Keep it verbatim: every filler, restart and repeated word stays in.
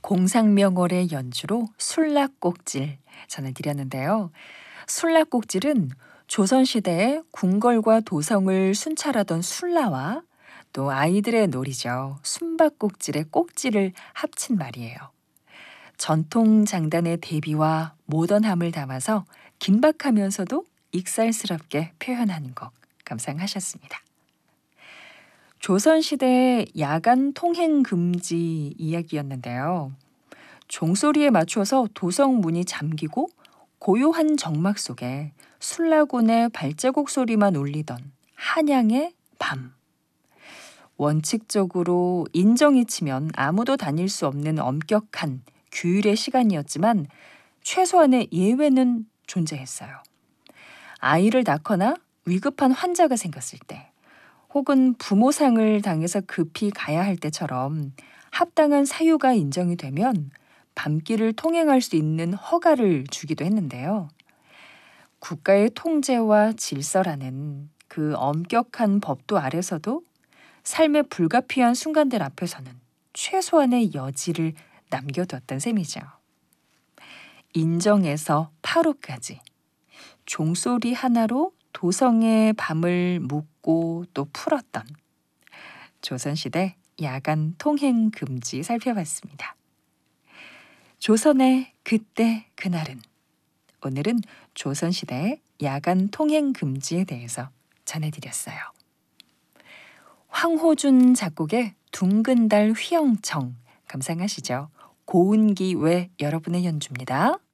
공상명월의 연주로 술락곡질 전해드렸는데요. 술락곡질은 조선시대에 궁궐과 도성을 순찰하던 술라와 또 아이들의 놀이죠. 숨바꼭질의 꼭지를 합친 말이에요. 전통 장단의 대비와 모던함을 담아서 긴박하면서도 익살스럽게 표현하는 것 감상하셨습니다. 조선시대의 야간 통행 금지 이야기였는데요. 종소리에 맞춰서 도성 문이 잠기고 고요한 정막 속에 술라군의 발자국 소리만 울리던 한양의 밤. 원칙적으로 인정이 치면 아무도 다닐 수 없는 엄격한 규율의 시간이었지만 최소한의 예외는 존재했어요. 아이를 낳거나 위급한 환자가 생겼을 때 혹은 부모상을 당해서 급히 가야 할 때처럼 합당한 사유가 인정이 되면 밤길을 통행할 수 있는 허가를 주기도 했는데요. 국가의 통제와 질서라는 그 엄격한 법도 아래서도 삶의 불가피한 순간들 앞에서는 최소한의 여지를 남겨뒀던 셈이죠. 인정에서 파로까지 종소리 하나로 도성의 밤을 묵고 또 풀었던 조선시대 야간 통행 금지 살펴봤습니다. 조선의 그때 그날은 오늘은 조선시대의 야간 통행 금지에 대해서 전해드렸어요. 황호준 작곡의 둥근 달 휘영청 감상하시죠. 고운기 외 여러분의 연주입니다.